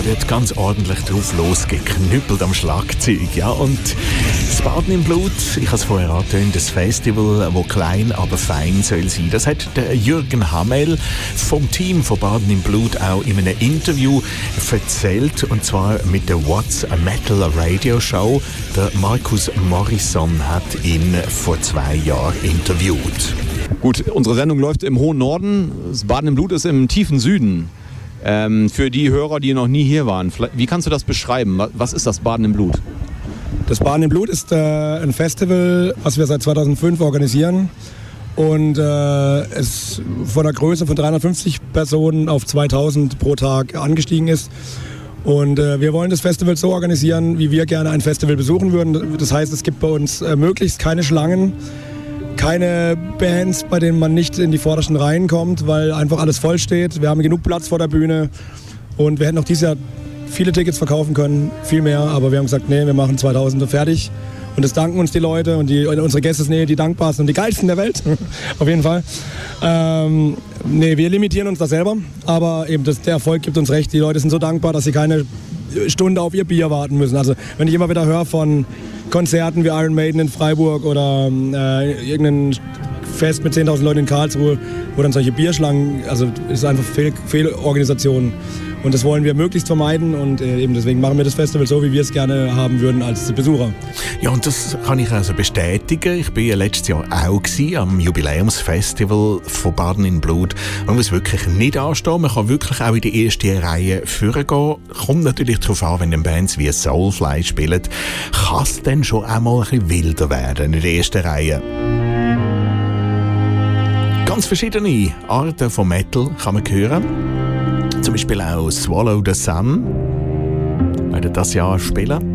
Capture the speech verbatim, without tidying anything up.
Da wird ganz ordentlich drauf losgeknüppelt am Schlagzeug. Ja, und das Baden im Blut, ich habe es vorher angetönt, das Festival, wo klein, aber fein soll sein. Das hat der Jürgen Hamel vom Team von Baden im Blut auch in einem Interview erzählt, und zwar mit der What's a Metal Radio Show. Der Markus Morrison hat ihn vor zwei Jahren interviewt. Gut, unsere Sendung läuft im hohen Norden. Das Baden im Blut ist im tiefen Süden. Ähm, für die Hörer, die noch nie hier waren, wie kannst du das beschreiben? Was ist das Baden im Blut? Das Baden im Blut ist äh, ein Festival, was wir seit zweitausendfünf organisieren und äh, es von der Größe von dreihundertfünfzig Personen auf zweitausend pro Tag angestiegen ist. Und äh, wir wollen das Festival so organisieren, wie wir gerne ein Festival besuchen würden. Das heißt, es gibt bei uns äh, möglichst keine Schlangen, keine Bands, bei denen man nicht in die vordersten Reihen kommt, weil einfach alles voll steht. Wir haben genug Platz vor der Bühne und wir hätten auch dieses Jahr viele Tickets verkaufen können, viel mehr, aber wir haben gesagt, nee, wir machen zweitausend fertig. Und das danken uns die Leute und die, unsere Gäste sind die dankbarsten und die geilsten der Welt, auf jeden Fall. Ähm, nee, wir limitieren uns da selber, aber eben das, der Erfolg gibt uns recht. Die Leute sind so dankbar, dass sie keine Stunde auf ihr Bier warten müssen. Also wenn ich immer wieder höre von Konzerten wie Iron Maiden in Freiburg oder äh, irgendein Fest mit zehntausend Leuten in Karlsruhe, wo dann solche Bierschlangen, also ist einfach Fehl, Fehlorganisation. Und das wollen wir möglichst vermeiden und äh, eben deswegen machen wir das Festival so, wie wir es gerne haben würden als Besucher. Ja, und das kann ich also bestätigen. Ich bin ja letztes Jahr auch gewesen, am Jubiläumsfestival von Baden in Blut. Man muss wirklich nicht anstehen, man kann wirklich auch in die erste Reihe vorgehen. Kommt natürlich darauf an, wenn dann Bands wie Soulfly spielen, kann es dann schon einmal ein bisschen wilder werden in der ersten Reihe. Ganz verschiedene Arten von Metal kann man hören. Zum Beispiel auch Swallow the Sun, werden das Jahr spielen.